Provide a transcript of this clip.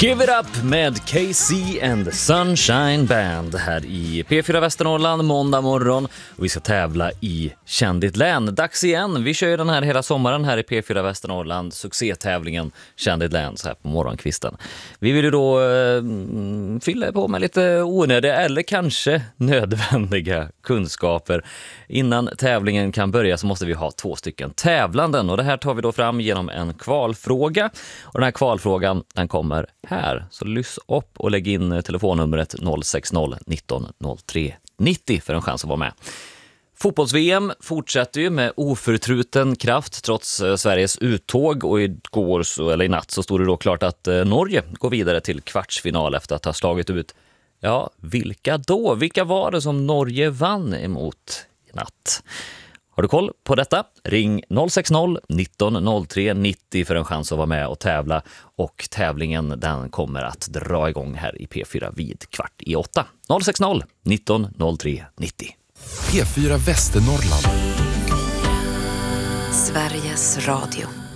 Give it up med KC and the Sunshine Band här i P4 Västernorrland måndag morgon, och vi ska tävla i Känn ditt län. Dags igen, vi kör ju den här hela sommaren här i P4 Västernorrland, succétävlingen Känn ditt län så här på morgonkvisten. Vi vill ju då fylla på med lite onödiga eller kanske nödvändiga kunskaper. Innan tävlingen kan börja så måste vi ha 2 stycken tävlanden, och det här tar vi då fram genom en kvalfråga, och den här kvalfrågan den kommer här. Så lyssna upp och lägg in telefonnumret 060 19 03 90 för en chans att vara med. Fotbolls-VM fortsätter ju med oförtruten kraft trots Sveriges uttåg, och i natt så stod det då klart att Norge går vidare till kvartsfinal efter att ha slagit ut. Ja, vilka då? Vilka var det som Norge vann emot i natt? Har du koll på detta? Ring 060 19 03 90 för en chans att vara med och tävla. Och tävlingen den kommer att dra igång här i P4 vid 7:15. 060 19 03 90. P4 Västernorrland. Sveriges Radio.